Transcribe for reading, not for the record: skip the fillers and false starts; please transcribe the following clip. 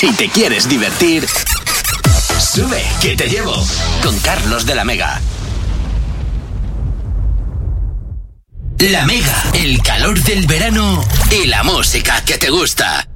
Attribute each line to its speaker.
Speaker 1: Si te quieres divertir, sube, que te llevo. Con Carlos de la Mega. La Mega, el calor del verano y la música que te gusta.